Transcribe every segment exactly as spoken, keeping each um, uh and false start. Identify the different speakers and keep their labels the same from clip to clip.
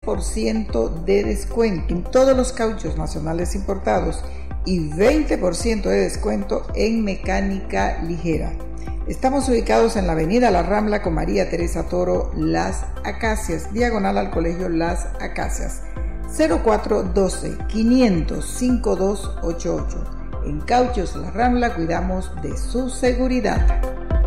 Speaker 1: por ciento de descuento en todos los cauchos nacionales importados y veinte por ciento de descuento en mecánica ligera. Estamos ubicados en la avenida La Rambla con María Teresa Toro, Las Acacias, diagonal al Colegio Las Acacias. cero cuatro uno dos, quinientos, cincuenta y dos ochenta y ocho. En Cauchos La Rambla cuidamos de su seguridad.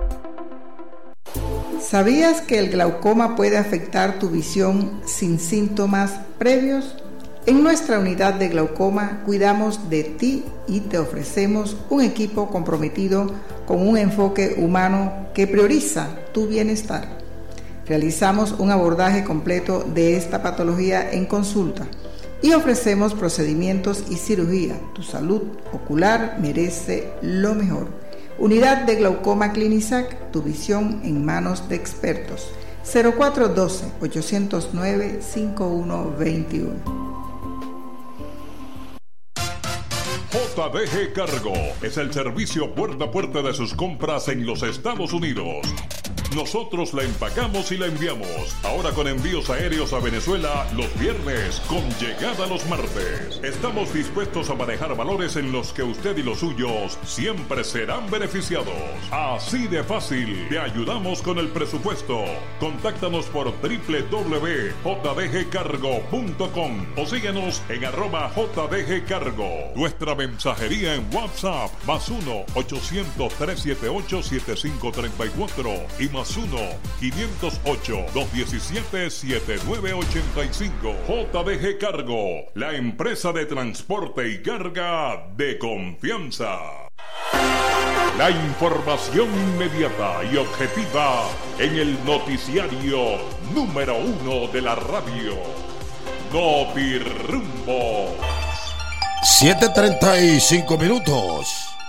Speaker 1: ¿Sabías que el glaucoma puede afectar tu visión sin síntomas previos? En nuestra unidad de glaucoma cuidamos de ti y te ofrecemos un equipo comprometido con un enfoque humano que prioriza tu bienestar. Realizamos un abordaje completo de esta patología en consulta y ofrecemos procedimientos y cirugía. Tu salud ocular merece lo mejor. Unidad de Glaucoma Clinisac, tu visión en manos de expertos. cero cuatro uno dos, ocho cero nueve, cinco uno dos uno.
Speaker 2: J D G Cargo es el servicio puerta a puerta de sus compras en los Estados Unidos. Nosotros la empacamos y la enviamos. Ahora con envíos aéreos a Venezuela los viernes, con llegada los martes. Estamos dispuestos a manejar valores en los que usted y los suyos siempre serán beneficiados. Así de fácil. Te ayudamos con el presupuesto. Contáctanos por doble u doble u doble u punto j d g cargo punto com o síguenos en arroba j d g cargo. Nuestra mensajería en WhatsApp más uno ochocientos, trescientos setenta y ocho, setenta y cinco treinta y cuatro y más uno quinientos ocho, doscientos diecisiete, setenta y nueve ochenta y cinco. J D G Cargo, la empresa de transporte y carga de confianza. La información inmediata y objetiva en el noticiario número uno de la radio. Notirumbo.
Speaker 3: siete treinta y cinco minutos.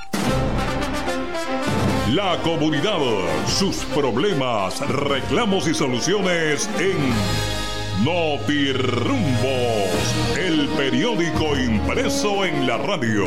Speaker 2: La comunidad, sus problemas, reclamos y soluciones en Notirumbos, el periódico impreso en la radio.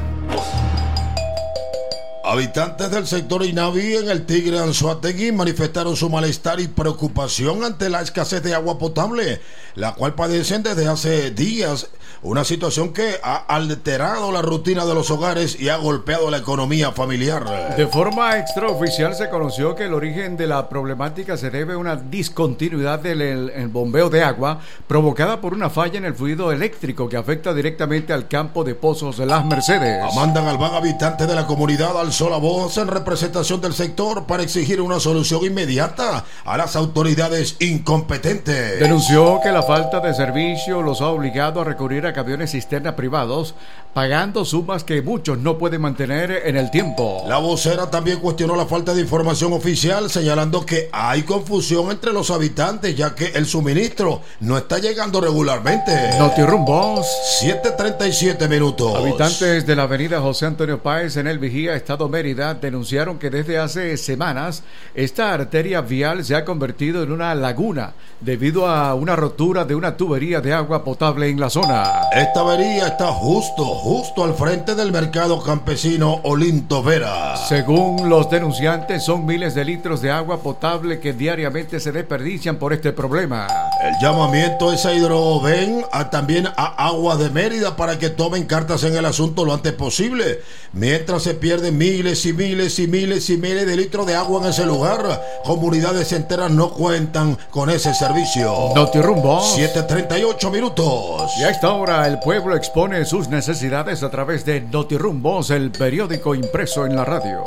Speaker 3: Habitantes del sector Inaví en el Tigre Anzoátegui manifestaron su malestar y preocupación ante la escasez de agua potable, la cual padecen desde hace días, una situación que ha alterado la rutina de los hogares y ha golpeado la economía familiar.
Speaker 4: De forma extraoficial se conoció que el origen de la problemática se debe a una discontinuidad del el, el bombeo de agua provocada por una falla en el fluido eléctrico que afecta directamente al campo de Pozos de Las Mercedes.
Speaker 3: Amanda Galván, habitante de la comunidad, alzó la voz en representación del sector para exigir una solución inmediata a las autoridades incompetentes.
Speaker 4: Denunció que la falta de servicio los ha obligado a recurrir a camiones cisterna privados, pagando sumas que muchos no pueden mantener en el tiempo.
Speaker 3: La vocera también cuestionó la falta de información oficial, señalando que hay confusión entre los habitantes, ya que el suministro no está llegando regularmente.
Speaker 4: Notirumbos.
Speaker 3: siete treinta y siete minutos.
Speaker 4: Habitantes de la avenida José Antonio Páez en El Vigía, Estado Mérida, denunciaron que desde hace semanas esta arteria vial se ha convertido en una laguna debido a una rotura de una tubería de agua potable en la zona.
Speaker 3: Esta avería está justo, justo al frente del mercado campesino Olinto Vera.
Speaker 4: Según los denunciantes, son miles de litros de agua potable que diariamente se desperdician por este problema.
Speaker 3: El llamamiento es a Hidroven, a también a Agua de Mérida, para que tomen cartas en el asunto lo antes posible, mientras se pierden miles y miles y miles y miles de litros de agua en ese lugar. Comunidades enteras no cuentan con ese servicio.
Speaker 4: Notirumbo.
Speaker 3: siete treinta y ocho minutos.
Speaker 4: Y a esta hora el pueblo expone sus necesidades a través de Notirumbos, el periódico impreso en la radio.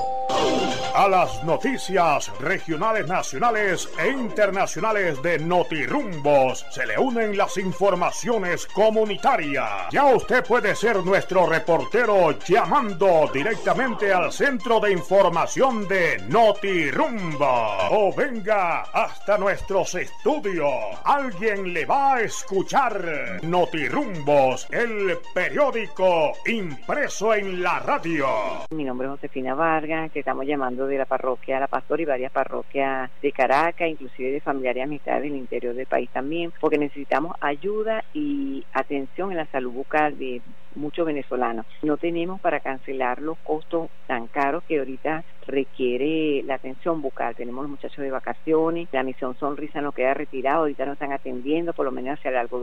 Speaker 5: A las noticias regionales, nacionales e internacionales de Notirumbos se le unen las informaciones comunitarias. Ya usted puede ser nuestro reportero llamando directamente al centro de información de Notirumbo o venga hasta nuestros estudios. Alguien le va a escuchar. Notirumbos, el periódico impreso en la radio.
Speaker 6: Mi nombre es Josefina Vargas, que estamos llamando de la parroquia La Pastor y varias parroquias de Caracas, inclusive de familiares y amistades del interior del país también, porque necesitamos ayuda y atención en la salud bucal de muchos venezolanos. No tenemos para cancelar los costos tan caros que ahorita requiere la atención bucal. Tenemos los muchachos de vacaciones, la misión Sonrisa no queda retirado, ahorita nos están atendiendo, por lo menos hacia largo